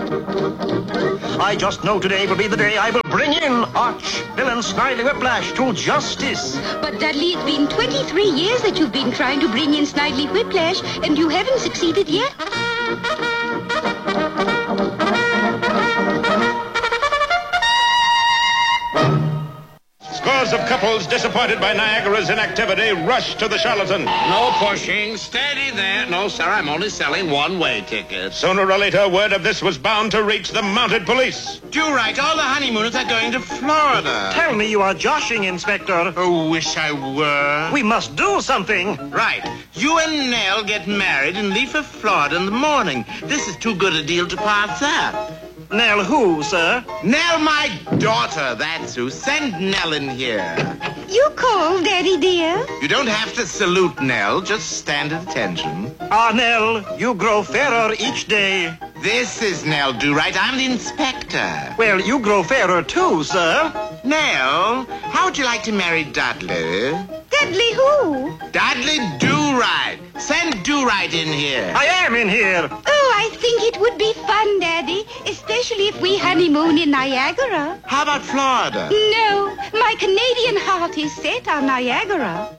I just know today will be the day I will bring in Arch-villain Snidely Whiplash to justice. But Dudley, it's been 23 years that you've been trying to bring in Snidely Whiplash, and you haven't succeeded yet. Scores of couples disappointed by Niagara's inactivity rush to the charlatan. No pushing. Steady there. No, sir, I'm only selling one-way tickets. Sooner or later, word of this was bound to reach the mounted police. Do right. All the honeymooners are going to Florida. Tell me you are joshing, Inspector. Oh, wish I were. We must do something. Right. You and Nell get married and leave for Florida in the morning. This is too good a deal to pass up. Nell who, sir? Nell, my daughter, that's who. Send Nell in here. You called, Daddy dear. You don't have to salute Nell. Just stand at attention. Ah, Nell, you grow fairer each day. This is Nell Do-Right. I'm the inspector. Well, you grow fairer too, sir. Nell, how would you like to marry Dudley? Dudley who? Dudley Do-Right. Send Do-Right in here. I am in here. Oh, I think it would be fun, Daddy, especially if we honeymoon in Niagara. How about Florida? No, my Canadian heart is set on Niagara.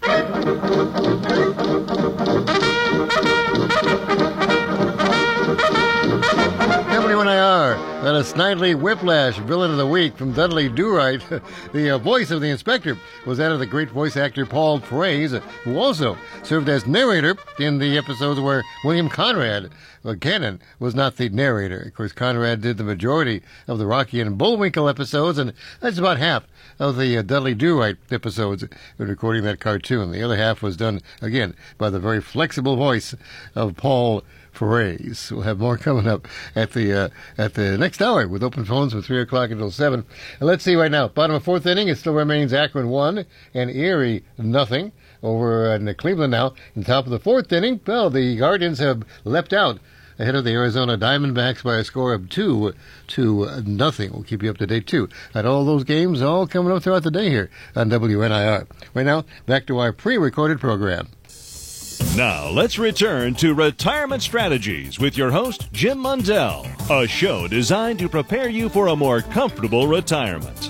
WNIR, that is Snidely Whiplash, villain of the week from Dudley Do-Right. The voice of the inspector was that of the great voice actor Paul Frees, who also served as narrator in the episodes where William Conrad Cannon was not the narrator. Of course, Conrad did the majority of the Rocky and Bullwinkle episodes, and that's about half of the Dudley Do-Right episodes when recording that cartoon. The other half was done, again, by the very flexible voice of Paul Frees. We'll have more coming up at the next hour with open phones from 3 o'clock until 7. And let's see right now. Bottom of fourth inning, it still remains Akron 1 and Erie nothing. Over in Cleveland now. In top of the fourth inning, well, the Guardians have leapt out ahead of the Arizona Diamondbacks by a score of 2-0. We'll keep you up to date, too. And all those games all coming up throughout the day here on WNIR. Right now, back to our pre-recorded program. Now, let's return to Retirement Strategies with your host, Jim Mundell, a show designed to prepare you for a more comfortable retirement.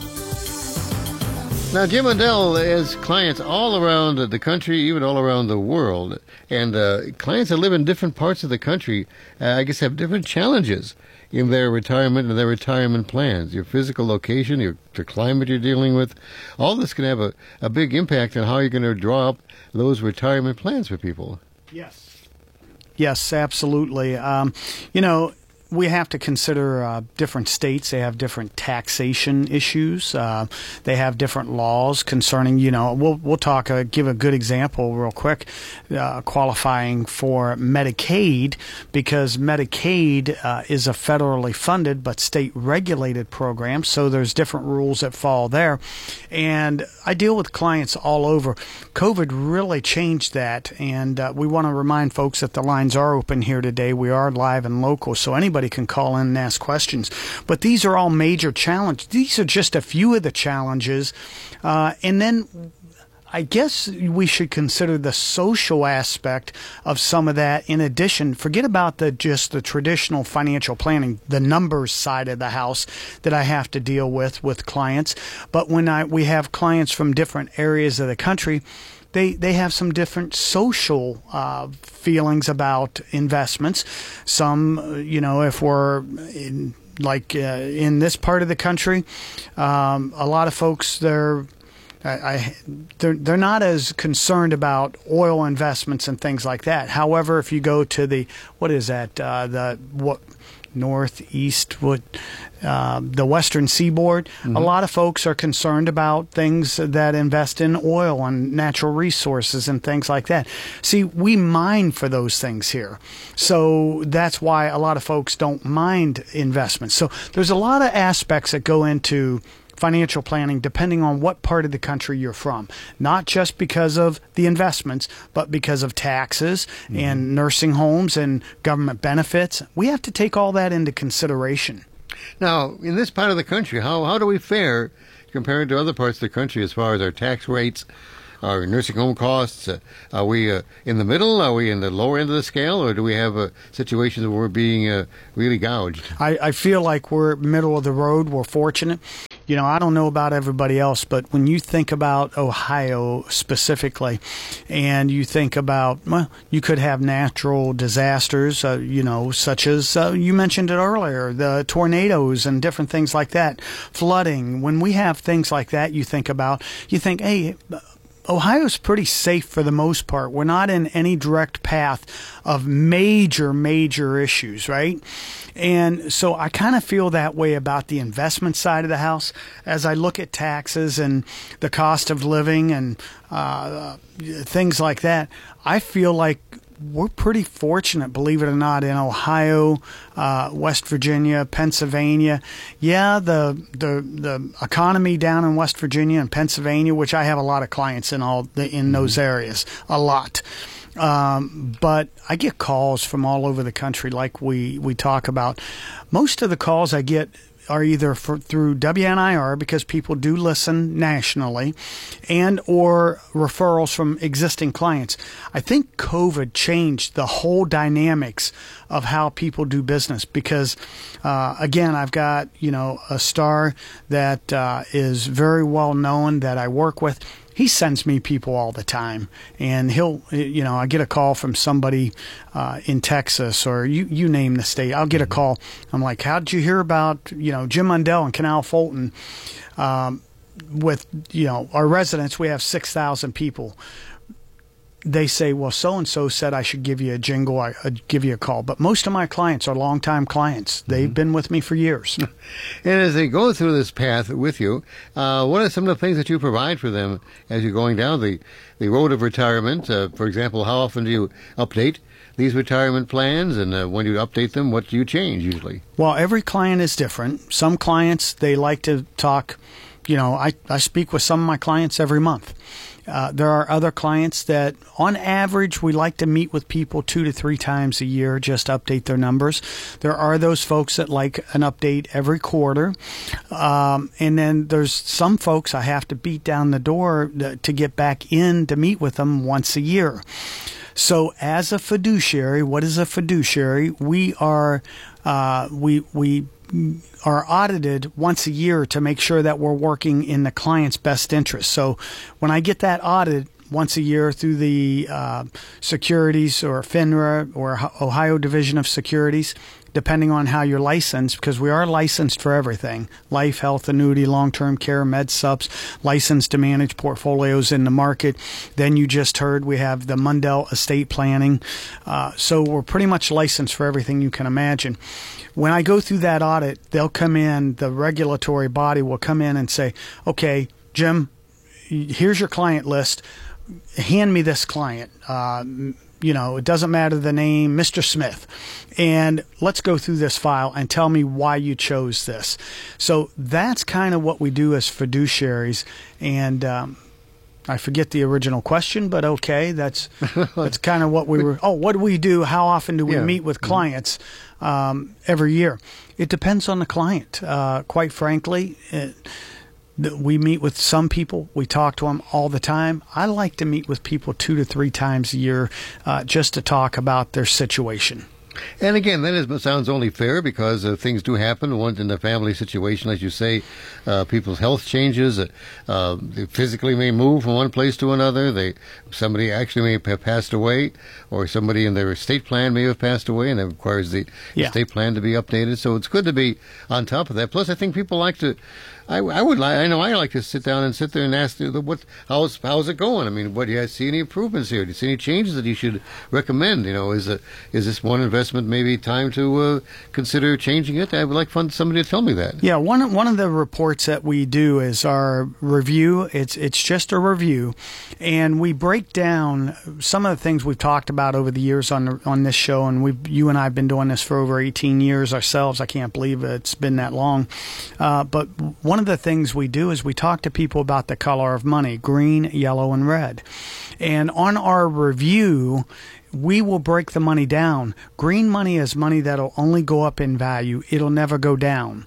Now, Jim Mundell has clients all around the country, even all around the world. And clients that live in different parts of the country, I guess, have different challenges in their retirement and their retirement plans. Your physical location, the climate you're dealing with, all this can have a big impact on how you're going to draw up those retirement plans for people. Yes, absolutely. We have to consider different states. They have different taxation issues. They have different laws concerning, we'll talk, give a good example real quick, qualifying for Medicaid, because Medicaid is a federally funded but state regulated program, so there's different rules that fall there. And I deal with clients all over. COVID really changed that, and we want to remind folks that the lines are open here today. We are live and local, so anybody can call in and ask questions. But these are all major challenges. These are just a few of the challenges. And then I guess we should consider the social aspect of some of that. In addition, forget about just the traditional financial planning, the numbers side of the house that I have to deal with clients. But when we have clients from different areas of the country, they have some different social feelings about investments. Some, if we're in this part of the country, a lot of folks, they're not as concerned about oil investments and things like that. However, if you go to the northeast, the western seaboard, a lot of folks are concerned about things that invest in oil and natural resources and things like that. See, we mine for those things here. So that's why a lot of folks don't mind investments. So there's a lot of aspects that go into financial planning depending on what part of the country you're from. Not just because of the investments, but because of taxes and nursing homes and government benefits. We have to take all that into consideration. Now, in this part of the country, how do we fare compared to other parts of the country as far as our tax rates, our nursing home costs? Are we in the middle? Are we in the lower end of the scale? Or do we have situations where we're being really gouged? I feel like we're middle of the road. We're fortunate. You know, I don't know about everybody else, but when you think about Ohio specifically, and you think about, well, you could have natural disasters, such as you mentioned it earlier, the tornadoes and different things like that, flooding. When we have things like that, you think, hey, Ohio's pretty safe for the most part. We're not in any direct path of major issues, right? And so I kind of feel that way about the investment side of the house as I look at taxes and the cost of living and things like that. I feel like we're pretty fortunate, believe it or not, in Ohio, West Virginia, Pennsylvania. Yeah, the economy down in West Virginia and Pennsylvania, which I have a lot of clients in those areas, a lot. But I get calls from all over the country, like we talk about. Most of the calls I get are either through WNIR, because people do listen nationally, and or referrals from existing clients. I think COVID changed the whole dynamics of how people do business because, again, I've got, a star that is very well known that I work with. He sends me people all the time, and I get a call from somebody in Texas, or you name the state. I'll get a call. I'm like, how did you hear about, Jim Mundell and Canal Fulton? With, our residents, we have 6,000 people. They say, well, so-and-so said I should give you a jingle, I'd give you a call. But most of my clients are longtime clients. They've been with me for years. And as they go through this path with you, what are some of the things that you provide for them as you're going down the road of retirement? For example, how often do you update these retirement plans? And when you update them, what do you change usually? Well, every client is different. Some clients, they like to talk. I speak with some of my clients every month. There are other clients that, on average, we like to meet with people 2 to 3 times a year, just update their numbers. There are those folks that like an update every quarter. And then there's some folks I have to beat down the door to get back in to meet with them once a year. So as a fiduciary, what is a fiduciary? We are audited once a year to make sure that we're working in the client's best interest. So when I get that audit once a year through the Securities or FINRA or Ohio Division of Securities, depending on how you're licensed, because we are licensed for everything: life, health, annuity, long-term care, med subs, licensed to manage portfolios in the market. Then you just heard we have the Mundell estate planning. So we're pretty much licensed for everything you can imagine. When I go through that audit, they'll come in, the regulatory body will come in and say, okay, Jim, here's your client list. Hand me this client. It doesn't matter the name, Mr. Smith. And let's go through this file and tell me why you chose this. So that's kind of what we do as fiduciaries. And I forget the original question, but okay, that's kind of what we were. Oh, what do we do? How often do we meet with clients every year? It depends on the client. Quite frankly, we meet with some people. We talk to them all the time. I like to meet with people 2 to 3 times a year just to talk about their situation. And again, that sounds only fair because things do happen. One in the family situation, as you say, people's health changes. They physically may move from one place to another. Somebody actually may have passed away, or somebody in their estate plan may have passed away, and that requires the estate plan to be updated. So it's good to be on top of that. Plus, I think people like to. I like to sit down and sit there and ask, how's it going? I mean, do you see any improvements here? Do you see any changes that you should recommend? Is this one investment maybe time to consider changing it? I would like somebody to tell me that. Yeah, one of the reports that we do is our review. It's just a review, and we break down some of the things we've talked about over the years on this show. And you and I have been doing this for over 18 years ourselves. I can't believe it's been that long, but one of the things we do is we talk to people about the color of money: green, yellow, and red. And on our review, we will break the money down. Green money is money that'll only go up in value. It'll never go down.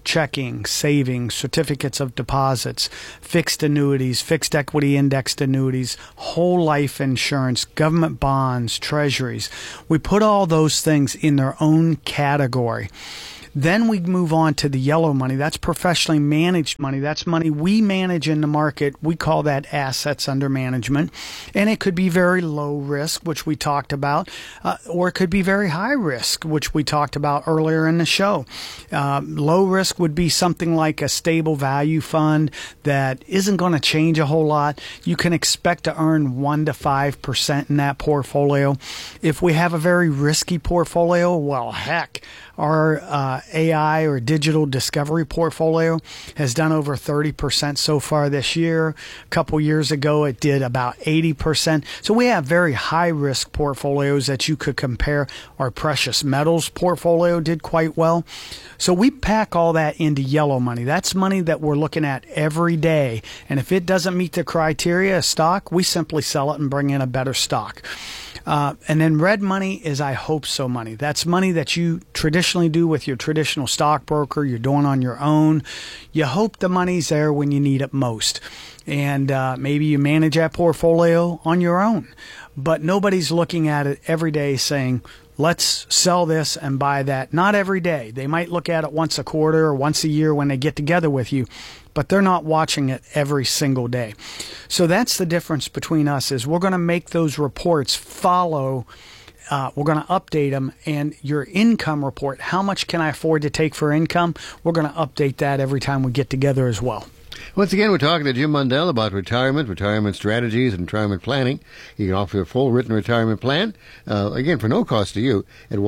checking, savings, certificates of deposits, fixed annuities, fixed equity indexed annuities, whole life insurance, government bonds, treasuries. We put all those things in their own category. Then we move on to the yellow money. That's professionally managed money. That's money we manage in the market. We call that assets under management. And it could be very low risk, which we talked about, or it could be very high risk, which we talked about earlier in the show. Low risk would be something like a stable value fund that isn't going to change a whole lot. You can expect to earn 1 to 5% in that portfolio. If we have a very risky portfolio, well, heck, our AI or digital discovery portfolio has done over 30% so far this year. A couple years ago, it did about 80%. So we have very high risk portfolios that you could compare. Our precious metals portfolio did quite well. So we pack all that into yellow money. That's money that we're looking at every day. And if it doesn't meet the criteria of stock, we simply sell it and bring in a better stock. And then red money is I hope so money. That's money that you traditionally do with your traditional stockbroker. You're doing on your own. You hope the money's there when you need it most. And maybe you manage that portfolio on your own. But nobody's looking at it every day saying, let's sell this and buy that. Not every day. They might look at it once a quarter or once a year when they get together with you, but they're not watching it every single day. So that's the difference between us is we're going to make those reports follow. We're going to update them, and your income report, how much can I afford to take for income? We're going to update that every time we get together as well. Once again, we're talking to Jim Mundell about retirement strategies, and retirement planning. He can offer a full written retirement plan, again, for no cost to you, at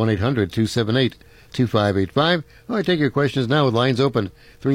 1-800-278-2585. Or take your questions now with lines open,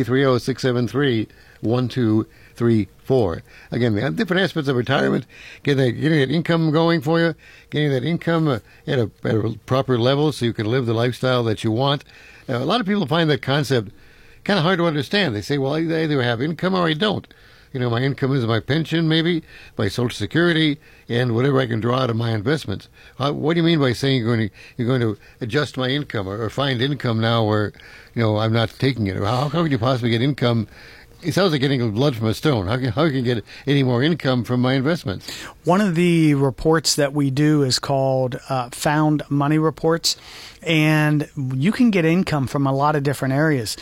330-673-1234. Again, we have different aspects of retirement, getting that income going for you, getting that income at a proper level so you can live the lifestyle that you want. A lot of people find that concept kind of hard to understand. They say, well, I either have income or I don't. You know, my income is my pension, maybe, my Social Security, and whatever I can draw out of my investments. What do you mean by saying you're going to adjust my income or find income now where, you know, I'm not taking it? How can you possibly get income? It sounds like getting blood from a stone. How can you get any more income from my investments? One of the reports that we do is called Found Money Reports, and you can get income from a lot of different areas.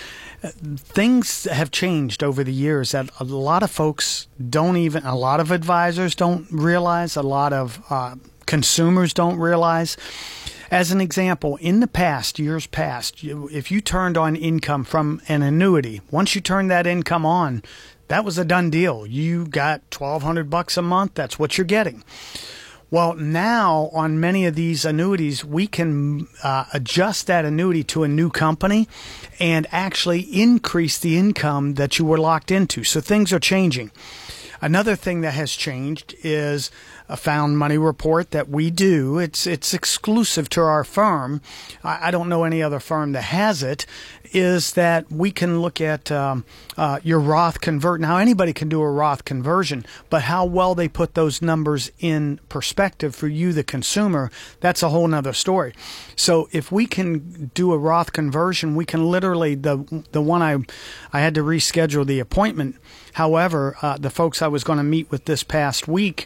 Things have changed over the years that a lot of folks a lot of advisors don't realize, a lot of consumers don't realize. As an example, in the past, years past, if you turned on income from an annuity, once you turned that income on, that was a done deal. You got $1,200 a month. That's what you're getting. Well, now on many of these annuities, we can adjust that annuity to a new company and actually increase the income that you were locked into. So things are changing. Another thing that has changed is a Found Money Report that we do. It's exclusive to our firm. I don't know any other firm that has it. Is that we can look at your Roth convert. Now, anybody can do a Roth conversion, but how well they put those numbers in perspective for you, the consumer, that's a whole nother story. So if we can do a Roth conversion, we can literally, the one I had to reschedule the appointment. However, the folks I was going to meet with this past week,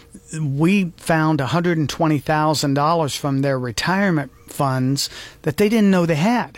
we found $120,000 from their retirement funds that they didn't know they had.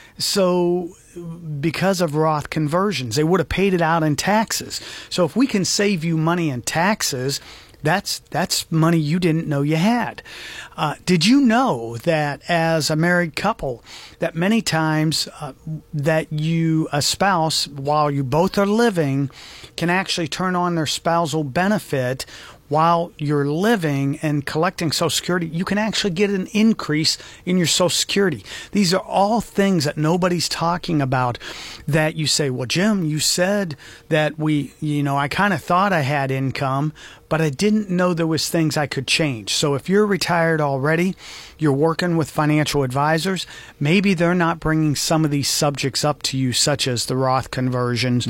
So because of Roth conversions, they would have paid it out in taxes. So if we can save you money in taxes, that's money you didn't know you had. Did you know that as a married couple, that many times that a spouse, while you both are living, can actually turn on their spousal benefit while you're living and collecting Social Security? You can actually get an increase in your Social Security. These are all things that nobody's talking about that you say, well, Jim, you said that I kind of thought I had income, but I didn't know there was things I could change. So if you're retired already, you're working with financial advisors, maybe they're not bringing some of these subjects up to you, such as the Roth conversions,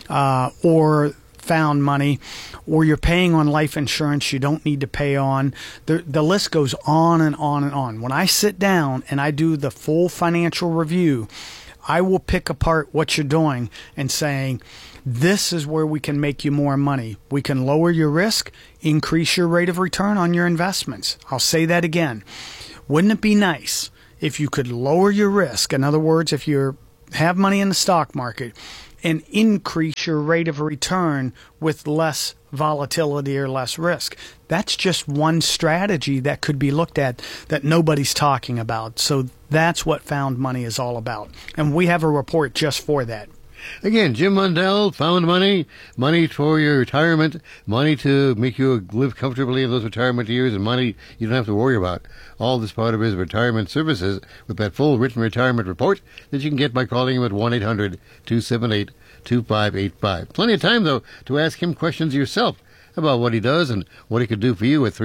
or Found Money, or you're paying on life insurance you don't need to pay on. The list goes on and on and on. When I sit down and I do the full financial review, I will pick apart what you're doing and saying, this is where we can make you more money. We can lower your risk, increase your rate of return on your investments. I'll say that again. Wouldn't it be nice if you could lower your risk? In other words, if you have money in the stock market, and increase your rate of return with less volatility or less risk. That's just one strategy that could be looked at that nobody's talking about. So that's what Found Money is all about. And we have a report just for that. Again, Jim Mundell, Found Money, money for your retirement, money to make you live comfortably in those retirement years, and money you don't have to worry about. All this part of his retirement services with that full written retirement report that you can get by calling him at 1-800-278-2585. Plenty of time, though, to ask him questions yourself about what he does and what he could do for you at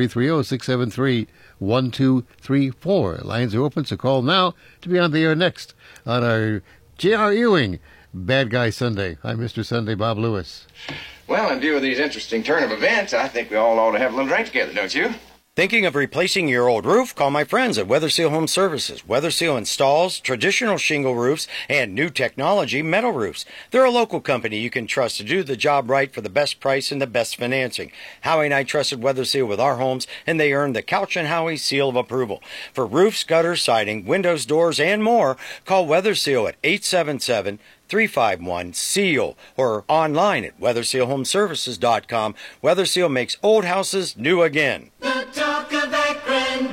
330-673-1234. Lines are open, so call now to be on the air next on our J.R. Ewing Bad Guy Sunday. I'm Mr. Sunday, Bob Lewis. Well, in view of these interesting turn of events, I think we all ought to have a little drink together, don't you? Thinking of replacing your old roof? Call my friends at Weather Seal Home Services. Weather Seal installs traditional shingle roofs and new technology metal roofs. They're a local company you can trust to do the job right for the best price and the best financing. Howie and I trusted Weather Seal with our homes, and they earned the Couch and Howie seal of approval. For roofs, gutters, siding, windows, doors, and more, call Weather Seal at 877-351-SEAL or online at WeatherSealHomeservices.com. Weather Seal makes old houses new again. The talk of Akron,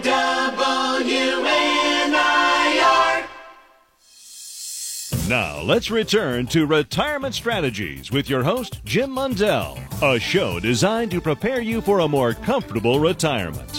WNIR. Now, let's return to Retirement Strategies with your host, Jim Mundell, a show designed to prepare you for a more comfortable retirement.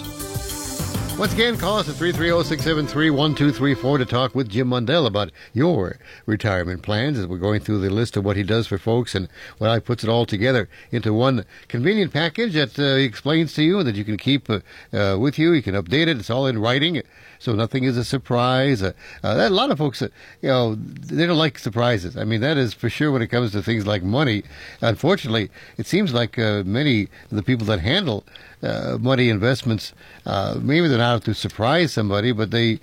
Once again, call us at 330-673-1234 to talk with Jim Mundell about your retirement plans as we're going through the list of what he does for folks and what I puts it all together into one convenient package that he explains to you and that you can keep with you. You can update it. It's all in writing, so nothing is a surprise. A lot of folks, they don't like surprises. I mean, that is for sure when it comes to things like money. Unfortunately, it seems like many of the people that handle money investments, maybe they're not out to surprise somebody, but they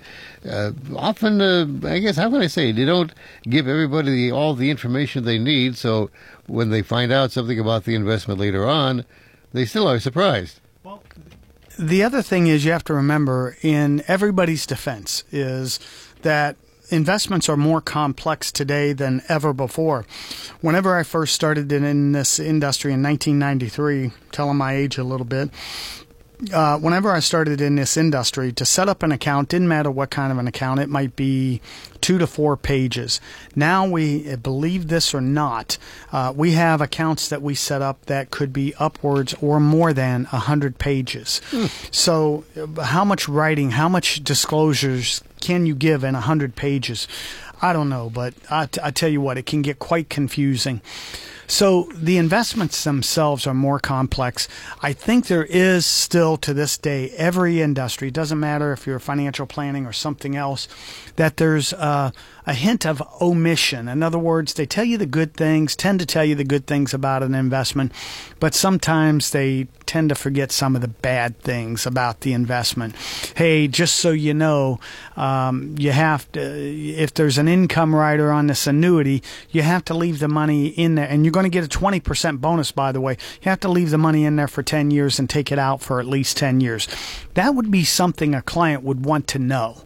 often, I guess, how can I say, they don't give everybody all the information they need, so when they find out something about the investment later on, they still are surprised. Well, the other thing is you have to remember, in everybody's defense, is that investments are more complex today than ever before. Whenever I first started in this industry in 1993, telling my age a little bit, whenever I started in this industry, to set up an account, didn't matter what kind of an account, it might be 2 to 4 pages. Now we, believe this or not, we have accounts that we set up that could be upwards or more than 100 pages. So how much writing, how much disclosures can you give in 100 pages? I don't know, but I tell you what, it can get quite confusing. So the investments themselves are more complex. I think there is still, to this day, every industry, doesn't matter if you're financial planning or something else, that there's a hint of omission. In other words, they tell you the good things, tend to tell you the good things about an investment, but sometimes they tend to forget some of the bad things about the investment. Hey, just so you know, you have to, if there's an income rider on this annuity, you have to leave the money in there, and you're going to get a 20% bonus, by the way. You have to leave the money in there for 10 years and take it out for at least 10 years. That would be something a client would want to know.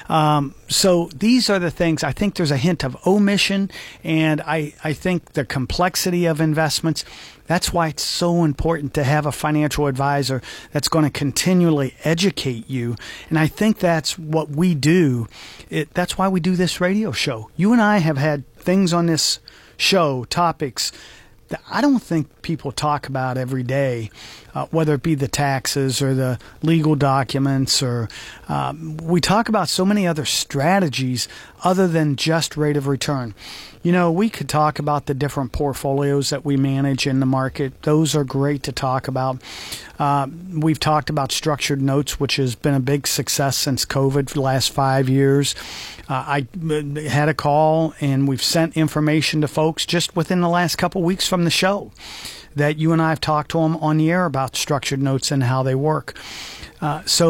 So these are the things. I think there's a hint of omission, and I think the complexity of investments, that's why it's so important to have a financial advisor that's going to continually educate you. And I think that's what we do. That's why we do this radio show. You and I have had things on this show, topics that I don't think people talk about every day, whether it be the taxes or the legal documents, or we talk about so many other strategies other than just rate of return. You know, we could talk about the different portfolios that we manage in the market. Those are great to talk about. We've talked about structured notes, which has been a big success since COVID for the last 5 years. I had a call, and we've sent information to folks just within the last couple of weeks from the show that you and I have talked to them on the air about structured notes and how they work. So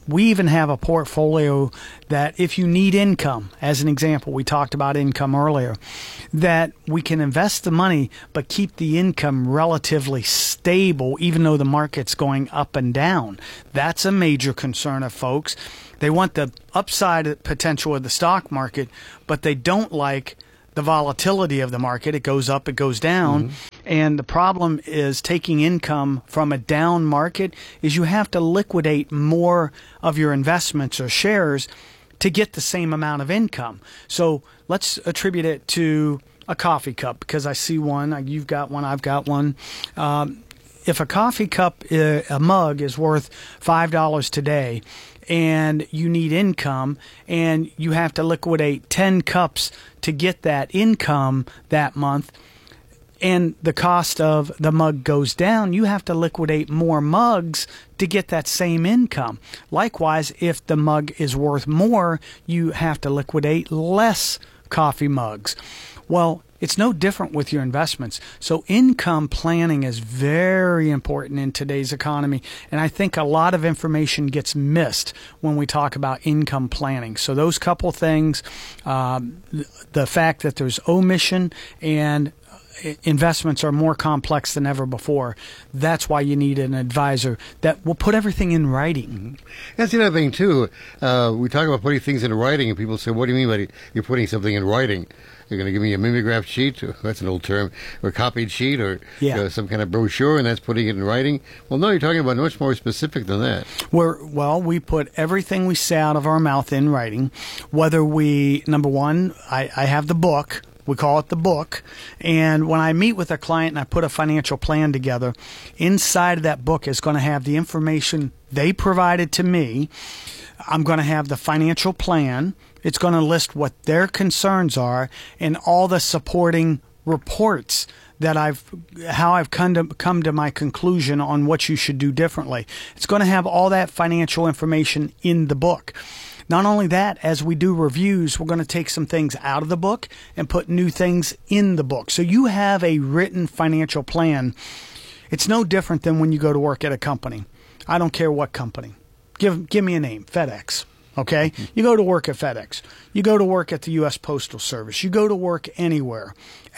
We even have a portfolio that if you need income, as an example, we talked about income earlier, that we can invest the money but keep the income relatively stable even though the market's going up and down. That's a major concern of folks. They want the upside potential of the stock market, but they don't like the volatility of the market. It goes up, it goes down. And the problem is taking income from a down market is you have to liquidate more of your investments or shares to get the same amount of income. So let's attribute it to a coffee cup, because I see one, you've got one, I've got one. If a coffee cup, a mug is worth $5 today, and you need income, and you have to liquidate 10 cups to get that income that month, and the cost of the mug goes down, you have to liquidate more mugs to get that same income. Likewise, if the mug is worth more, you have to liquidate less coffee mugs. Well, it's no different with your investments. So income planning is very important in today's economy. And I think a lot of information gets missed when we talk about income planning. So those couple things, the fact that there's omission and investments are more complex than ever before. That's why you need an advisor that will put everything in writing. That's the other thing, too. We talk about putting things in writing, and people say, what do you mean by you're putting something in writing? You're going to give me a mimeographed sheet, that's an old term, or a copied sheet, or some kind of brochure, and that's putting it in writing? Well, no, you're talking about much more specific than that. We put everything we say out of our mouth in writing, whether we, number one, I have the book. We call it the book. And when I meet with a client and I put a financial plan together, inside of that book is going to have the information they provided to me. I'm going to have the financial plan. It's going to list what their concerns are and all the supporting reports that how I've come to my conclusion on what you should do differently. It's going to have all that financial information in the book. Not only that, as we do reviews, we're going to take some things out of the book and put new things in the book. So you have a written financial plan. It's no different than when you go to work at a company. I don't care what company. Give me a name, FedEx. Okay? You go to work at FedEx. You go to work at the U.S. Postal Service. You go to work anywhere.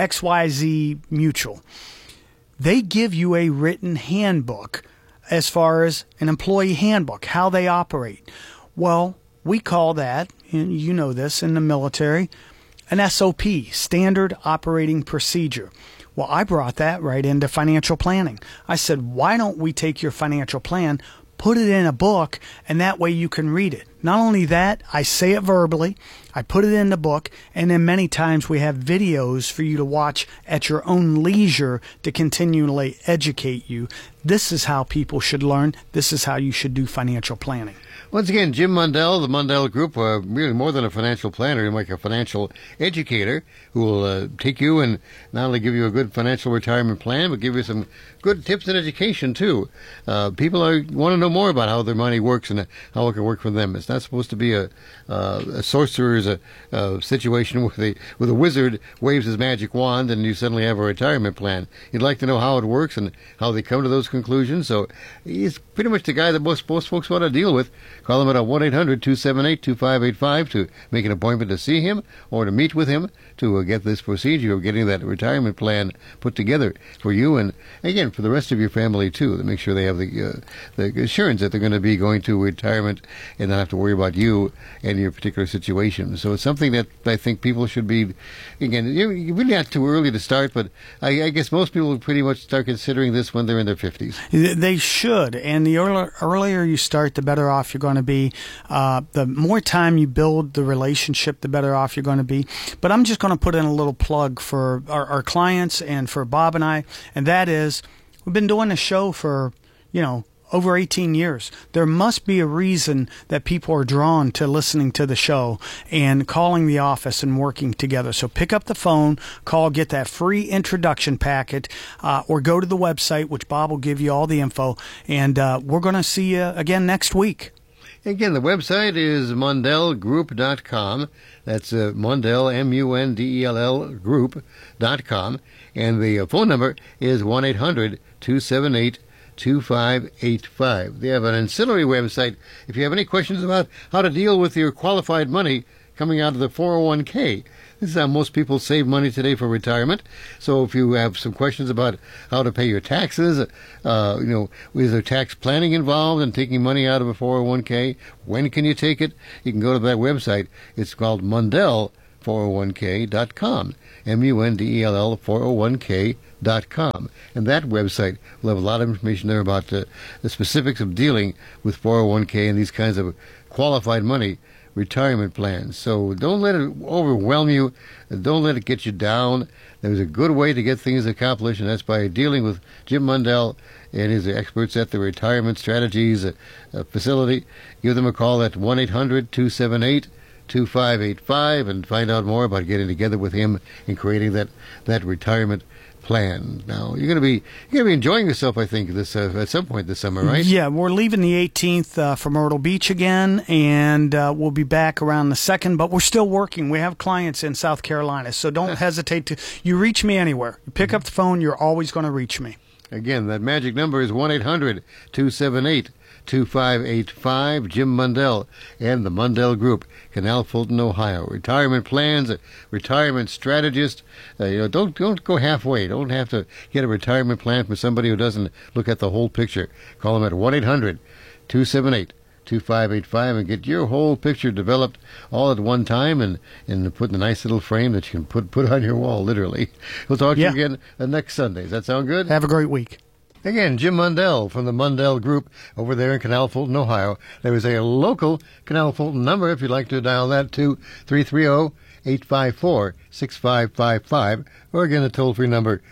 XYZ Mutual. They give you a written handbook as far as an employee handbook, how they operate. Well, we call that, and you know this in the military, an SOP, Standard Operating Procedure. Well, I brought that right into financial planning. I said, why don't we take your financial plan, put it in a book, and that way you can read it. Not only that, I say it verbally, I put it in the book, and then many times we have videos for you to watch at your own leisure to continually educate you. This is how people should learn. This is how you should do financial planning. Once again, Jim Mundell, the Mundell Group, really more than a financial planner, you're like a financial educator who will take you and not only give you a good financial retirement plan, but give you some good tips and education, too. People want to know more about how their money works and how it can work for them. It's not supposed to be a sorcerer's situation where a wizard waves his magic wand and you suddenly have a retirement plan. You'd like to know how it works and how they come to those conclusions. So he's pretty much the guy that most folks want to deal with. Call him at 1-800-278-2585 to make an appointment to see him or to meet with him to get this procedure of getting that retirement plan put together for you and, again, for the rest of your family, too, to make sure they have the assurance that they're going to be going to retirement and not have to worry about you and your particular situation. So it's something that I think people should be, again, you're really not too early to start, but I guess most people would pretty much start considering this when they're in their 50s. They should, and the earlier you start, the better off you're going to be. The more time you build the relationship, the better off you're going to be. But I'm just going to put in a little plug for our clients and for Bob and I, and that is we've been doing this show for, over 18 years. There must be a reason that people are drawn to listening to the show and calling the office and working together. So pick up the phone, call, get that free introduction packet, or go to the website, which Bob will give you all the info, and we're going to see you again next week. Again, the website is MundellGroup.com. That's Mundell, M-U-N-D-E-L-L, Group.com. And the phone number is 1-800-278 2585. They have an ancillary website if you have any questions about how to deal with your qualified money coming out of the 401k. This is how most people save money today for retirement. So if you have some questions about how to pay your taxes, is there tax planning involved in taking money out of a 401k? When can you take it? You can go to that website. It's called Mundell401k.com. Mundell 401k.com. And that website will have a lot of information there about the specifics of dealing with 401k and these kinds of qualified money retirement plans. So don't let it overwhelm you. Don't let it get you down. There's a good way to get things accomplished, and that's by dealing with Jim Mundell and his experts at the Retirement Strategies facility. Give them a call at 1-800-278-2585 and find out more about getting together with him and creating that retirement plan. Now you're going to be enjoying yourself, I think, this at some point this summer, right? Yeah, we're leaving the 18th for Myrtle Beach again, and we'll be back around the 2nd. But we're still working. We have clients in South Carolina, so don't hesitate to. You reach me anywhere. You pick up the phone. You're always going to reach me. Again, that magic number is 1-800-278-2585. Jim Mundell and the Mundell Group, Canal Fulton, Ohio. Retirement plans, retirement strategist. Don't go halfway. Don't have to get a retirement plan from somebody who doesn't look at the whole picture. Call them at 1-800-278-2585 and get your whole picture developed all at one time and put in a nice little frame that you can put on your wall, literally. We'll talk to you again next Sunday. Does that sound good? Have a great week. Again, Jim Mundell from the Mundell Group over there in Canal Fulton, Ohio. There is a local Canal Fulton number if you'd like to dial that to 330-854-6555, or again, the toll-free number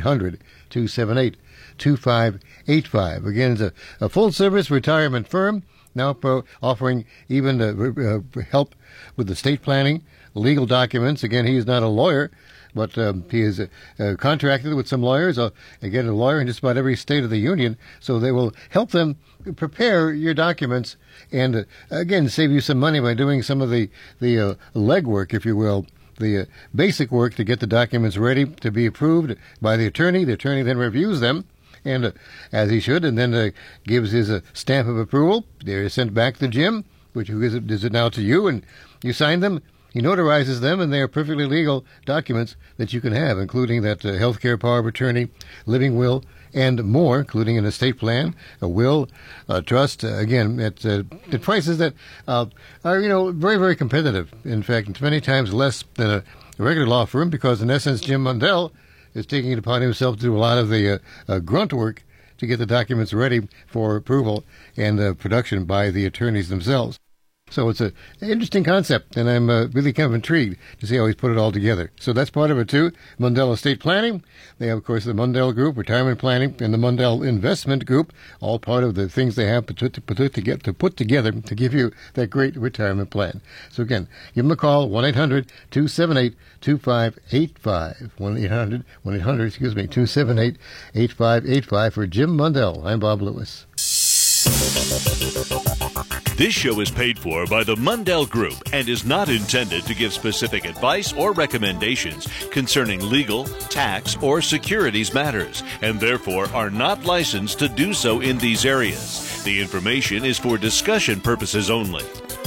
1-800-278-2585. Again, it's a full-service retirement firm now offering even help with the estate planning, legal documents. Again, he is not a lawyer, but he is contracted with some lawyers. Again, a lawyer in just about every state of the union, so they will help them prepare your documents and, again, save you some money by doing some of the legwork, if you will, the basic work to get the documents ready to be approved by the attorney. The attorney then reviews them, and as he should, and then gives his stamp of approval. They're sent back to Jim, which is it now to you, and you sign them. He notarizes them, and they are perfectly legal documents that you can have, including that health care power of attorney, living will, and more, including an estate plan, a will, a trust, again, at prices that are, very, very competitive. In fact, many times less than a regular law firm, because in essence, Jim Mundell is taking it upon himself to do a lot of the grunt work to get the documents ready for approval and production by the attorneys themselves. So it's an interesting concept, and I'm really kind of intrigued to see how he's put it all together. So that's part of it, too. Mundell Estate Planning. They have, of course, the Mundell Group, Retirement Planning, and the Mundell Investment Group, all part of the things they have to put together to give you that great retirement plan. So, again, give them a call, 1-800-278-2585. 1-800-278-8585 for Jim Mundell. I'm Bob Lewis. This show is paid for by the Mundell Group and is not intended to give specific advice or recommendations concerning legal, tax, or securities matters, and therefore are not licensed to do so in these areas. The information is for discussion purposes only.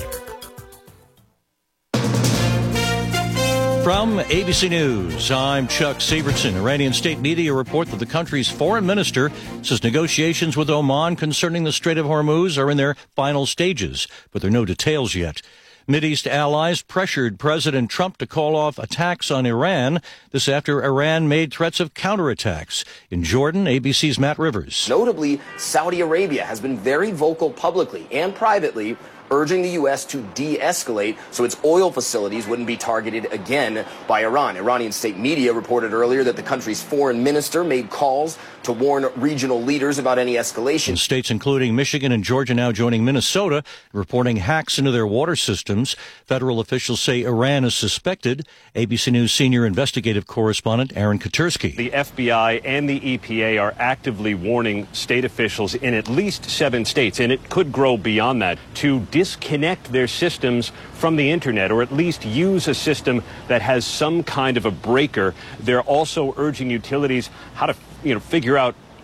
From ABC News, I'm Chuck Severson. Iranian state media report that the country's foreign minister says negotiations with Oman concerning the Strait of Hormuz are in their final stages, but there are no details yet. Mideast allies pressured President Trump to call off attacks on Iran. This after Iran made threats of counterattacks. In Jordan, ABC's Matt Rivers. Notably, Saudi Arabia has been very vocal publicly and privately, urging the U.S. to de-escalate so its oil facilities wouldn't be targeted again by Iran. Iranian state media reported earlier that the country's foreign minister made calls to warn regional leaders about any escalation. States including Michigan and Georgia now joining Minnesota, reporting hacks into their water systems. Federal officials say Iran is suspected. ABC News senior investigative correspondent Aaron Katursky. The FBI and the EPA are actively warning state officials in at least 7 states, and it could grow beyond that, to disconnect their systems from the internet, or at least use a system that has some kind of a breaker. They're also urging utilities how to figure out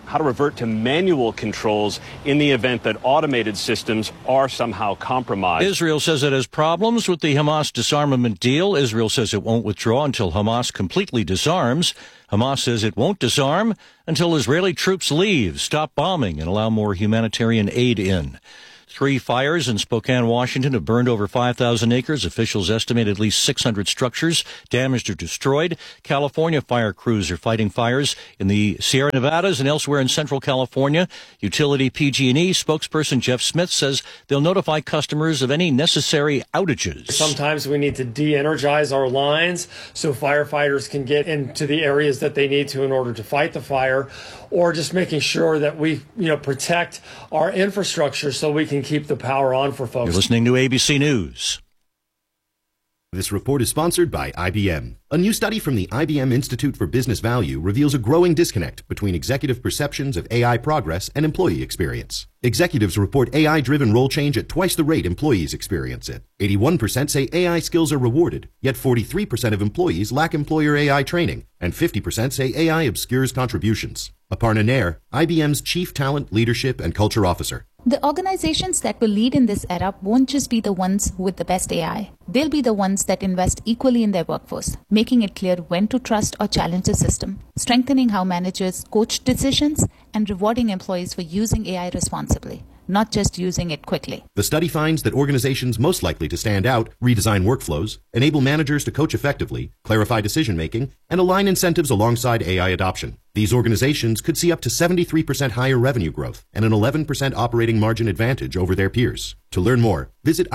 how to revert to manual controls in the event that automated systems are somehow compromised. Israel says it has problems with the Hamas disarmament deal. Israel says it won't withdraw until Hamas completely disarms. Hamas says it won't disarm until Israeli troops leave, stop bombing, and allow more humanitarian aid in. 3 fires in Spokane, Washington have burned over 5,000 acres. Officials estimate at least 600 structures damaged or destroyed. California fire crews are fighting fires in the Sierra Nevadas and elsewhere in Central California. Utility PG&E spokesperson Jeff Smith says they'll notify customers of any necessary outages. Sometimes we need to de-energize our lines so firefighters can get into the areas that they need to in order to fight the fire, or just making sure that we, protect our infrastructure so we can keep the power on for folks. You're listening to ABC News. This report is sponsored by IBM. A new study from the IBM Institute for Business Value reveals a growing disconnect between executive perceptions of AI progress and employee experience. Executives report AI-driven role change at twice the rate employees experience it. 81% say AI skills are rewarded, yet 43% of employees lack employer AI training, and 50% say AI obscures contributions. Aparna Nair, IBM's Chief Talent, Leadership, and Culture Officer. The organizations that will lead in this era won't just be the ones with the best AI. They'll be the ones that invest equally in their workforce, making it clear when to trust or challenge the system, strengthening how managers coach decisions, and rewarding employees for using AI responsibly, not just using it quickly. The study finds that organizations most likely to stand out redesign workflows, enable managers to coach effectively, clarify decision-making, and align incentives alongside AI adoption. These organizations could see up to 73% higher revenue growth and an 11% operating margin advantage over their peers. To learn more, visit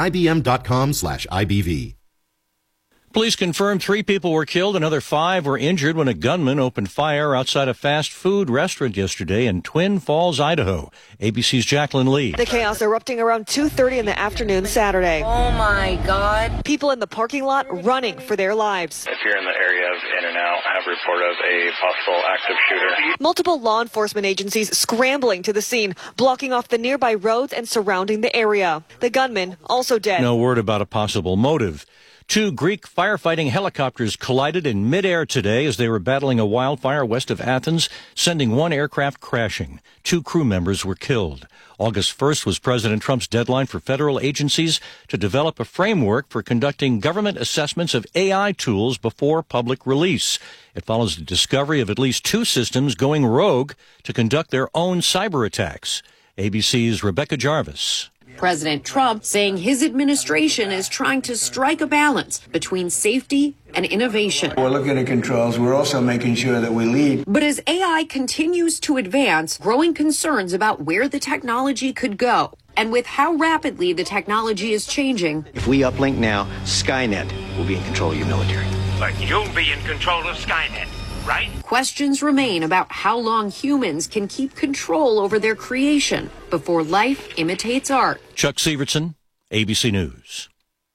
ibm.com/IBV. Police confirmed 3 people were killed, another 5 were injured when a gunman opened fire outside a fast food restaurant yesterday in Twin Falls, Idaho. ABC's Jacqueline Lee. The chaos erupting around 2:30 in the afternoon Saturday. Oh my God. People in the parking lot running for their lives. If you're in the area of In-N-Out, I have report of a possible active shooter. Multiple law enforcement agencies scrambling to the scene, blocking off the nearby roads and surrounding the area. The gunman also dead. No word about a possible motive. 2 Greek firefighting helicopters collided in midair today as they were battling a wildfire west of Athens, sending 1 aircraft crashing. 2 crew members were killed. August 1st was President Trump's deadline for federal agencies to develop a framework for conducting government assessments of AI tools before public release. It follows the discovery of at least 2 systems going rogue to conduct their own cyber attacks. ABC's Rebecca Jarvis. President Trump saying his administration is trying to strike a balance between safety and innovation. We're looking at controls. We're also making sure that we lead. But as AI continues to advance, growing concerns about where the technology could go. And with how rapidly the technology is changing. If we uplink now, Skynet will be in control of your military. But you'll be in control of Skynet, right? Questions remain about how long humans can keep control over their creation before life imitates art. Chuck Severson, ABC News.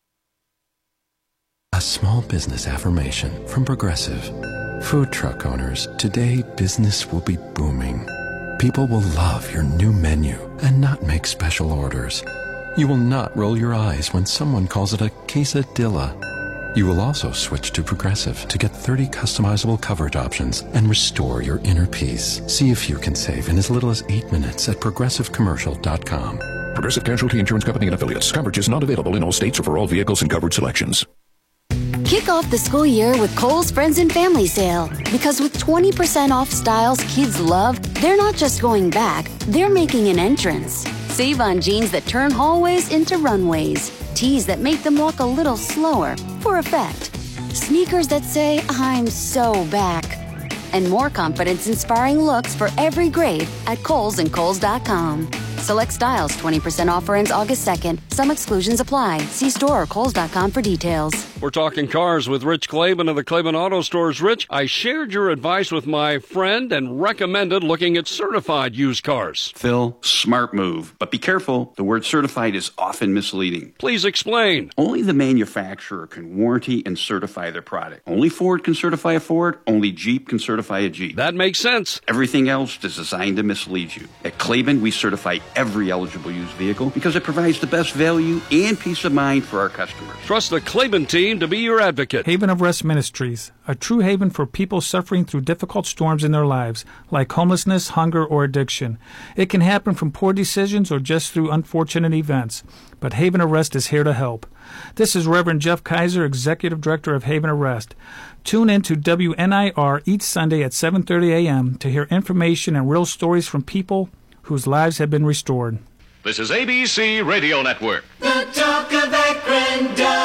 A small business affirmation from Progressive. Food truck owners, today business will be booming. People will love your new menu and not make special orders. You will not roll your eyes when someone calls it a quesadilla. You will also switch to Progressive to get 30 customizable coverage options and restore your inner peace. See if you can save in as little as 8 minutes at progressivecommercial.com. Progressive Casualty Insurance Company and Affiliates. Coverage is not available in all states or for all vehicles and coverage selections. Kick off the school year with Kohl's Friends and Family Sale. Because with 20% off styles kids love, they're not just going back, they're making an entrance. Save on jeans that turn hallways into runways. Tees that make them walk a little slower, for effect. Sneakers that say, I'm so back. And more confidence-inspiring looks for every grade at Kohl's and Kohl's.com. Select styles 20% offer ends August 2nd. Some exclusions apply. See store or Kohl's.com for details. We're talking cars with Rich Klaban of the Klaban Auto Stores. Rich, I shared your advice with my friend and recommended looking at certified used cars. Phil, smart move. But be careful. The word certified is often misleading. Please explain. Only the manufacturer can warranty and certify their product. Only Ford can certify a Ford. Only Jeep can certify a Jeep. That makes sense. Everything else is designed to mislead you. At Klaban, we certify every eligible used vehicle because it provides the best value and peace of mind for our customers. Trust the Claiborne team to be your advocate. Haven of Rest Ministries, a true haven for people suffering through difficult storms in their lives, like homelessness, hunger, or addiction. It can happen from poor decisions or just through unfortunate events, but Haven of Rest is here to help. This is Reverend Jeff Kaiser, Executive Director of Haven of Rest. Tune in to WNIR each Sunday at 7:30 a.m. to hear information and real stories from people whose lives have been restored. This is ABC Radio Network. The Talk of Akron,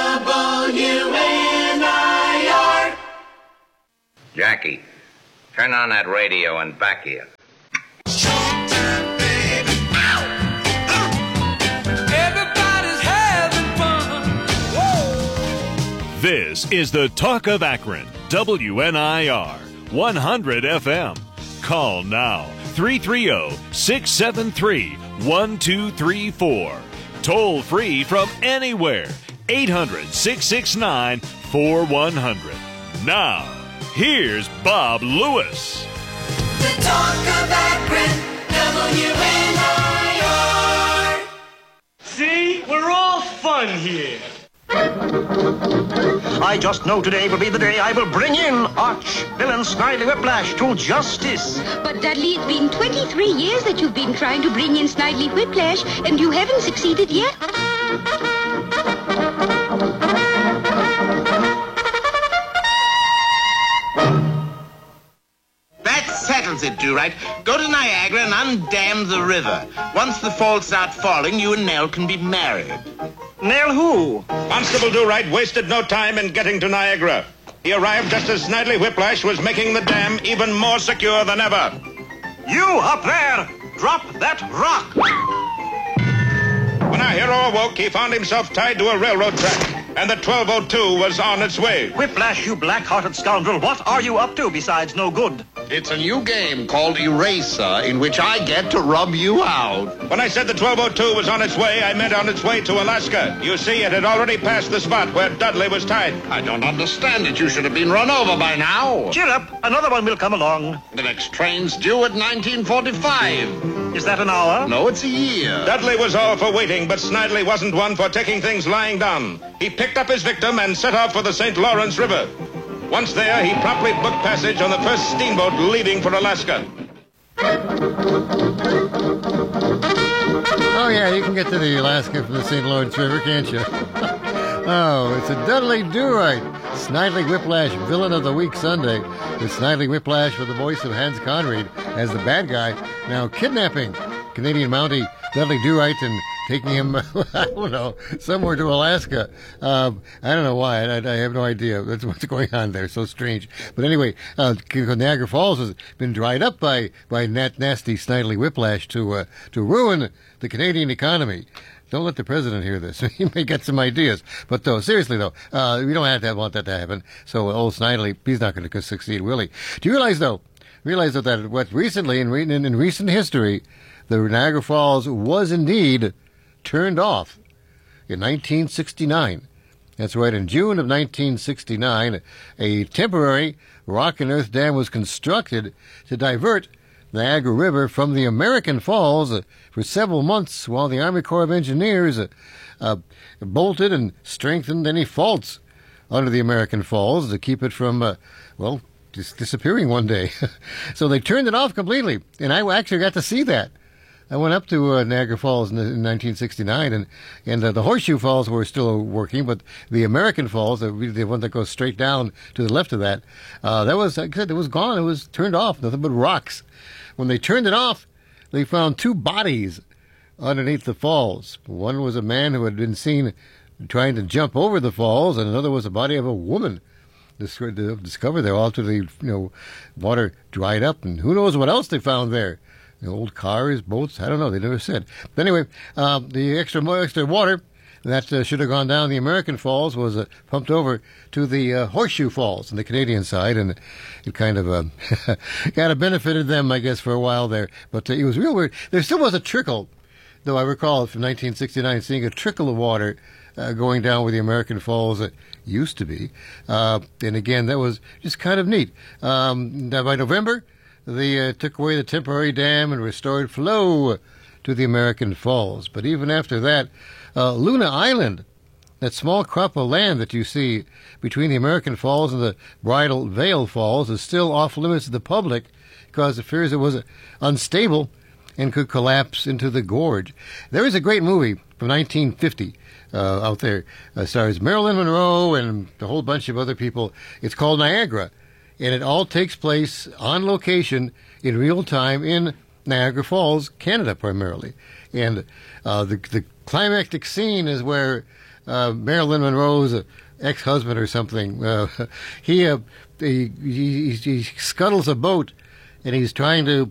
WNIR. Jackie, turn on that radio and back here. Everybody's having fun. This is the Talk of Akron, WNIR, 100 FM. Call now, 330-673-1234. Toll free from anywhere, 800-669-4100. Now, here's Bob Lewis. The Talk of Akron, WNIR. See, we're all fun here. I just know today will be the day I will bring in Arch-Villain Snidely Whiplash to justice. But Dudley, it's been 23 years that you've been trying to bring in Snidely Whiplash, and you haven't succeeded yet. That settles it, Do-Right. Go to Niagara and undam the river. Once the falls start falling, you and Nell can be married. Nell who? Constable Do-Right wasted no time in getting to Niagara. He arrived just as Snidely Whiplash was making the dam even more secure than ever. You up there! Drop that rock! When our hero awoke, he found himself tied to a railroad track, and the 1202 was on its way. Whiplash, you black-hearted scoundrel, what are you up to besides no good? It's a new game called Eraser, in which I get to rub you out. When I said the 1202 was on its way, I meant on its way to Alaska. You see, it had already passed the spot where Dudley was tied. I don't understand it. You should have been run over by now. Cheer up. Another one will come along. The next train's due at 1945. Is that an hour? No, it's a year. Dudley was all for waiting, but Snidely wasn't one for taking things lying down. He picked up his victim and set off for the St. Lawrence River. Once there, he promptly booked passage on the first steamboat leaving for Alaska. Oh, yeah, you can get to the Alaska from the St. Lawrence River, can't you? Oh, it's a Dudley Do-Right. Snidely Whiplash, Villain of the Week Sunday. With Snidely Whiplash with the voice of Hans Conried as the bad guy. Now kidnapping Canadian Mountie Dudley Do-Right and taking him, I don't know, somewhere to Alaska. I don't know why. I have no idea. That's what's going on there. So strange. But anyway, Niagara Falls has been dried up by nasty Snidely Whiplash to ruin the Canadian economy. Don't let the president hear this. He may get some ideas. But seriously though, we don't have to want that to happen. So old Snidely, he's not going to succeed, will he? Do you realize though that what recently in recent history, the Niagara Falls was indeed turned off in 1969. That's right, in June of 1969, a temporary rock and earth dam was constructed to divert the Niagara River from the American Falls for several months while the Army Corps of Engineers bolted and strengthened any faults under the American Falls to keep it from, disappearing one day. So they turned it off completely, and I actually got to see that. I went up to Niagara Falls in 1969, and the Horseshoe Falls were still working, but the American Falls, the one that goes straight down to the left of that, that was, like I said, it was gone. It was turned off, nothing but rocks. When they turned it off, they found two bodies underneath the falls. One was a man who had been seen trying to jump over the falls, and another was the body of a woman discovered there after the water dried up, and who knows what else they found there. Old cars, boats, I don't know. They never said. But anyway, the extra water that should have gone down the American Falls was pumped over to the Horseshoe Falls on the Canadian side, and it kind of kind of benefited them, I guess, for a while there. But it was real weird. There still was a trickle, though I recall from 1969 seeing a trickle of water going down where the American Falls used to be. And again, that was just kind of neat. By November, they took away the temporary dam and restored flow to the American Falls. But even after that, Luna Island, that small crop of land that you see between the American Falls and the Bridal Veil Falls, is still off limits to the public because it fears it was unstable and could collapse into the gorge. There is a great movie from 1950 out there. Stars Marilyn Monroe and a whole bunch of other people. It's called Niagara, and it all takes place on location in real time in Niagara Falls, Canada primarily. And the climactic scene is where Marilyn Monroe's ex-husband or something, he scuttles a boat, and he's trying to,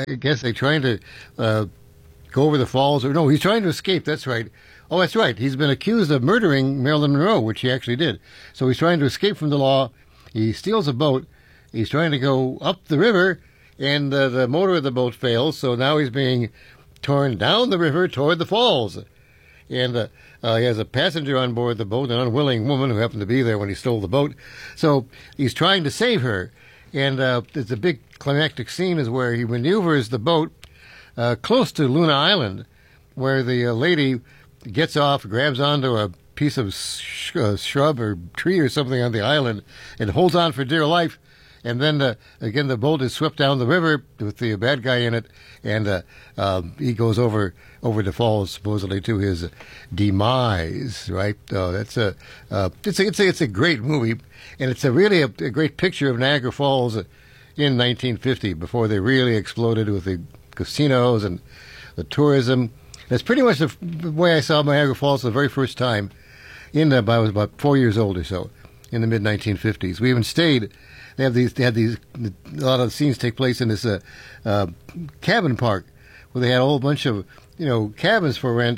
go over the falls. Or no, he's trying to escape. That's right. Oh, that's right. He's been accused of murdering Marilyn Monroe, which he actually did. So he's trying to escape from the law. He steals a boat. He's trying to go up the river, and the motor of the boat fails. So now he's being torn down the river toward the falls. And he has a passenger on board the boat, an unwilling woman who happened to be there when he stole the boat. So he's trying to save her. And it's a big climactic scene is where he maneuvers the boat close to Luna Island, where the lady gets off, grabs onto a piece of shrub or tree or something on the island, and holds on for dear life. And then, again, the boat is swept down the river with the bad guy in it, and he goes over the falls, supposedly to his demise. Right? It's a great movie, and it's really a great picture of Niagara Falls in 1950, before they really exploded with the casinos and the tourism. That's pretty much the way I saw Niagara Falls the very first time. I was about 4 years old or so, in the mid 1950s. We even stayed. They had these. A lot of the scenes take place in this cabin park, where they had a whole bunch of cabins for rent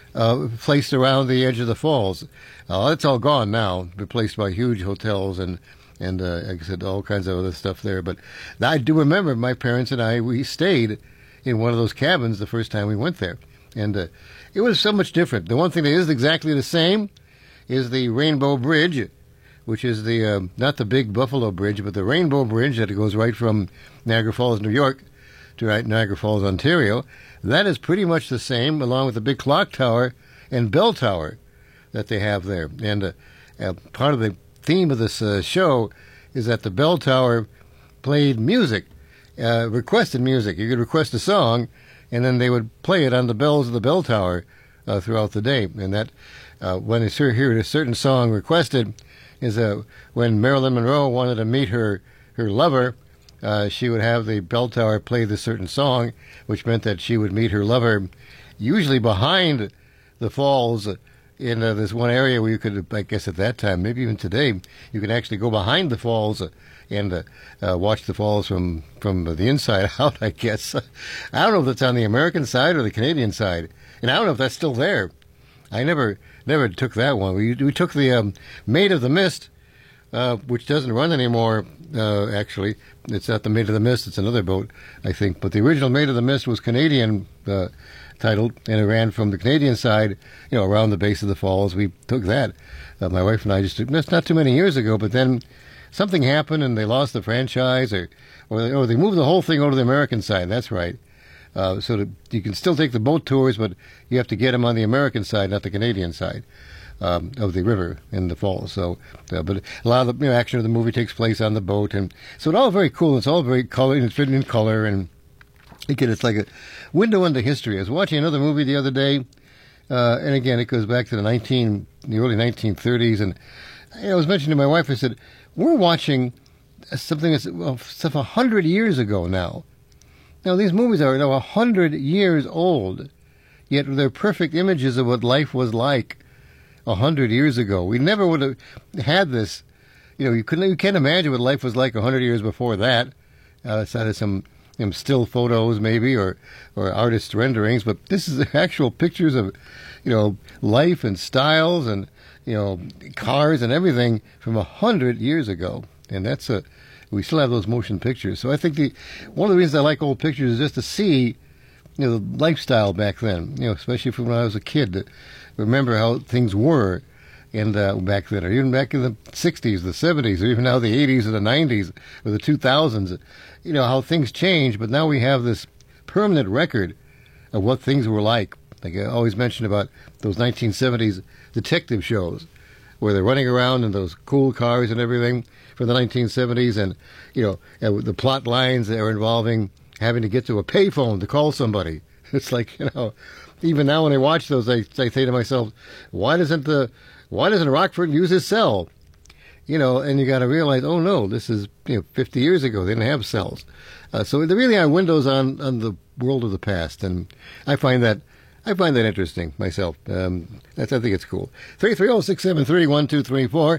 placed around the edge of the falls. It's all gone now, replaced by huge hotels and like I said, all kinds of other stuff there. But I do remember my parents and we stayed in one of those cabins the first time we went there, and it was so much different. The one thing that is exactly the same is the Rainbow Bridge, which is the not the big Buffalo Bridge, but the Rainbow Bridge that goes right from Niagara Falls, New York, to Niagara Falls, Ontario. That is pretty much the same, along with the big clock tower and bell tower that they have there. And part of the theme of this show is that the bell tower played music, requested music. You could request a song, and then they would play it on the bells of the bell tower throughout the day. And that when they hear a certain song requested, is when Marilyn Monroe wanted to meet her lover, she would have the bell tower play this certain song, which meant that she would meet her lover usually behind the falls in this one area where you could, I guess at that time, maybe even today, you could actually go behind the falls and watch the falls from the inside out, I guess. I don't know if that's on the American side or the Canadian side, and I don't know if that's still there. I never took that one. We took the Maid of the Mist, which doesn't run anymore, actually. It's not the Maid of the Mist, it's another boat, I think. But the original Maid of the Mist was Canadian titled, and it ran from the Canadian side, around the base of the falls. We took that. My wife and I just took, that's not too many years ago, but then something happened and they lost the franchise, or they moved the whole thing over to the American side. That's right. So you can still take the boat tours, but you have to get them on the American side, not the Canadian side of the river in the falls. So, but a lot of the action of the movie takes place on the boat, and so it's all very cool. It's all very color, it's written in color, and again, it's like a window into history. I was watching another movie the other day, and again, it goes back to the early 1930s, and I was mentioning to my wife, I said, we're watching something that's stuff 100 years ago now. Now, these movies are 100 years old, yet they're perfect images of what life was like 100 years ago. We never would have had this. You can't imagine what life was like 100 years before that. Outside of some still photos, maybe, or artist renderings. But this is actual pictures of, life and styles and, cars and everything from 100 years ago. And that's we still have those motion pictures. So I think one of the reasons I like old pictures is just to see, the lifestyle back then, especially from when I was a kid, to remember how things were and back then, or even back in the 60s, the 70s, or even now the 80s or the 90s or the 2000s, how things changed. But now we have this permanent record of what things were like. Like I always mention about those 1970s detective shows where they're running around in those cool cars and everything from the 1970s, and the plot lines that are involving having to get to a payphone to call somebody. It's like, even now when I watch those, I say to myself, why doesn't Rockford use his cell? And you got to realize, oh no, this is 50 years ago. They didn't have cells, so there really are windows on the world of the past, and I find that interesting myself. I think it's cool. 330-673-1234,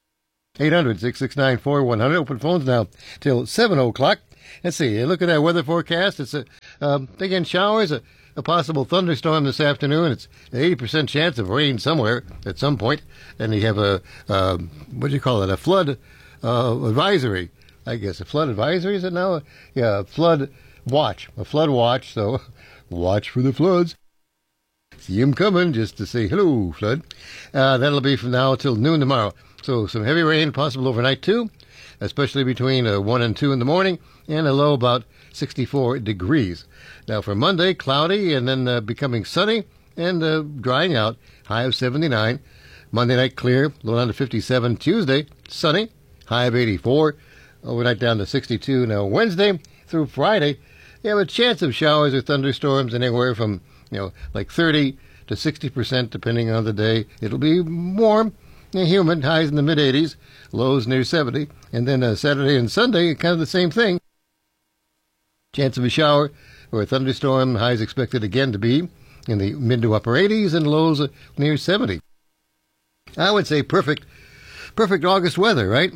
800-669-4100. Open phones now till 7 o'clock. Let's see. Look at that weather forecast. It's again showers. A possible thunderstorm this afternoon. It's an 80% chance of rain somewhere at some point. And you have a a flood advisory. I guess a flood advisory, is it now? Yeah, a flood watch. So watch for the floods. See him coming just to say hello, flood. That'll be from now till noon tomorrow. So some heavy rain possible overnight too, especially between 1 and 2 in the morning, and a low about 64 degrees. Now for Monday, cloudy and then becoming sunny and drying out, high of 79. Monday night clear, low down to 57. Tuesday, sunny, high of 84. Overnight down to 62. Now Wednesday through Friday, you have a chance of showers or thunderstorms anywhere from, like 30 to 60% depending on the day. It'll be warm and humid, highs in the mid-80s, lows near 70. And then Saturday and Sunday, kind of the same thing. Chance of a shower or a thunderstorm, highs expected again to be in the mid to upper 80s and lows near 70. I would say perfect August weather, right?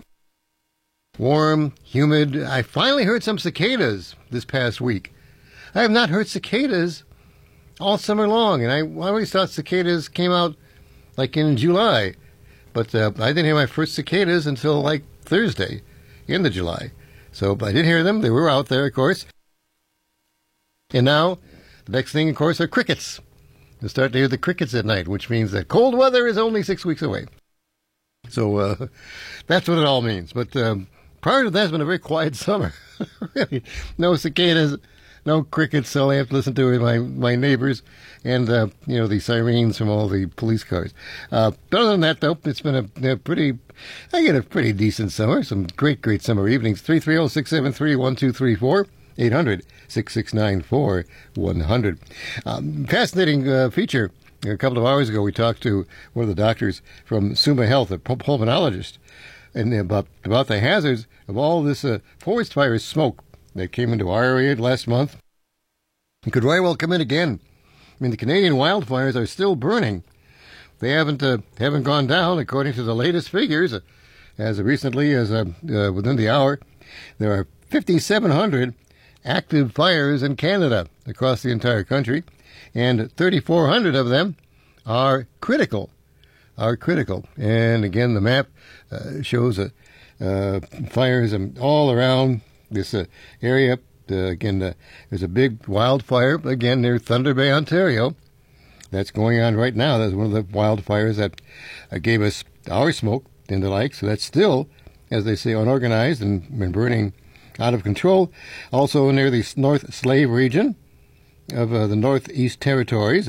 Warm, humid. I finally heard some cicadas this past week. I have not heard cicadas all summer long, and I always thought cicadas came out like in July. But I didn't hear my first cicadas until like Thursday, end of July. So I did hear them. They were out there, of course. And now, the next thing, of course, are crickets. You'll start to hear the crickets at night, which means that cold weather is only 6 weeks away. So that's what it all means. But prior to that, it's been a very quiet summer. Really, no cicadas, no crickets, so I have to listen to my neighbors and, the sirens from all the police cars. But other than that, though, it's been a pretty decent summer. Some great summer evenings. 330-673-1234. 800-669-4100. Fascinating feature. A couple of hours ago, we talked to one of the doctors from Summa Health, a pulmonologist, and about the hazards of all this forest fire smoke that came into our area last month. It could very well come in again. I mean, the Canadian wildfires are still burning. They haven't gone down, according to the latest figures. As recently as within the hour, there are 5,700 active fires in Canada across the entire country, and 3,400 of them are critical. And again, the map shows fires all around this area. There's a big wildfire again near Thunder Bay, Ontario. That's going on right now. That's one of the wildfires that gave us our smoke and the like. So that's still, as they say, unorganized and burning out of control. Also near the North Slave region of the Northwest Territories,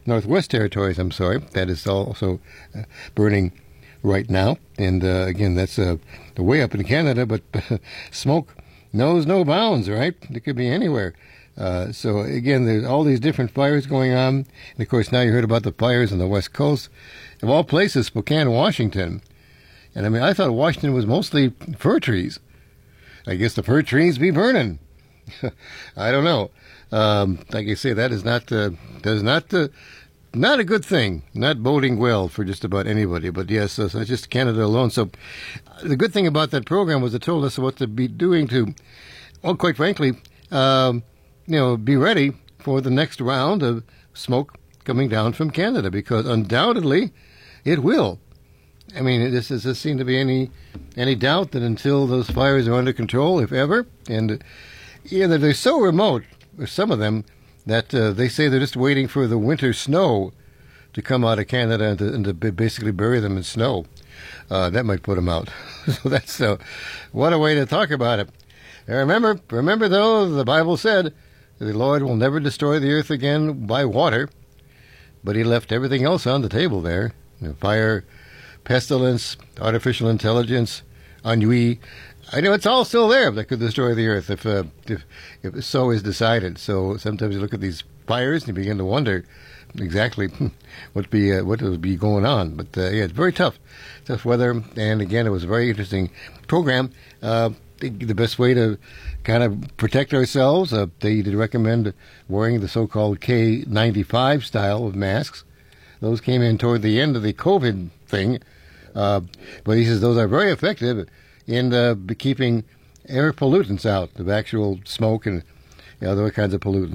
that is also burning right now. And again, that's way up in Canada, but smoke knows no bounds, right? It could be anywhere. So again, there's all these different fires going on. And of course, now you heard about the fires on the West Coast. Of all places, Spokane, Washington. And I mean, I thought Washington was mostly fir trees. I guess the fir trees be burning. I don't know. Like I say, that is not a good thing. Not boding well for just about anybody. But yes, so it's just Canada alone. So the good thing about that program was it told us what to be doing to, well, quite frankly, be ready for the next round of smoke coming down from Canada, because undoubtedly it will. I mean, does this seem to be any doubt that until those fires are under control, if ever, and they're so remote, or some of them, that they say they're just waiting for the winter snow to come out of Canada and to basically bury them in snow. That might put them out. So that's what a way to talk about it. And remember though, the Bible said, The Lord will never destroy the earth again by water, but he left everything else on the table there. Fire, pestilence, artificial intelligence, ennui. I know it's all still there that could destroy the earth if so is decided. So sometimes you look at these fires and you begin to wonder exactly what would be going on. But yeah, it's very tough weather. And again, it was a very interesting program. The best way to kind of protect ourselves, they did recommend wearing the so-called K95 style of masks. Those came in toward the end of the COVID thing. But he says those are very effective in keeping air pollutants out, of actual smoke and other kinds of pollutants.